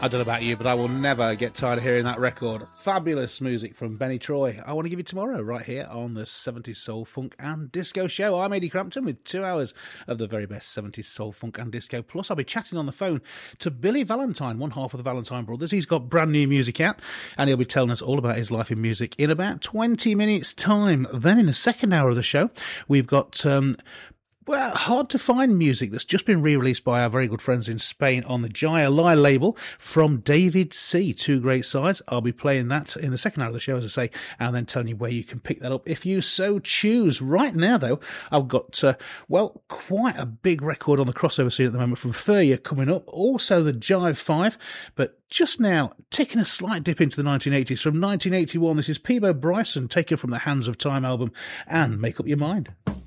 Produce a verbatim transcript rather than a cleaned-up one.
I don't know about you, but I will never get tired of hearing that record. Fabulous music from Benny Troy. I Want to Give You Tomorrow right here on the seventies Soul, Funk and Disco Show. I'm Eddie Crampton with two hours of the very best seventies Soul, Funk and Disco. Plus, I'll be chatting on the phone to Billy Valentine, one half of the Valentine Brothers. He's got brand new music out, and he'll be telling us all about his life in music in about twenty minutes' time. Then in the second hour of the show, we've got... Um, Well, hard to find music that's just been re-released by our very good friends in Spain on the Jaya Lai label from David C. Two great sides. I'll be playing that in the second hour of the show, as I say, and then telling you where you can pick that up if you so choose. Right now, though, I've got, uh, well, quite a big record on the crossover scene at the moment from Furrier coming up. Also the Jive five, but just now, taking a slight dip into the nineteen eighties. From nineteen eighty-one, this is Peabo Bryson, taken from the Hands of Time album, and Make Up Your Mind.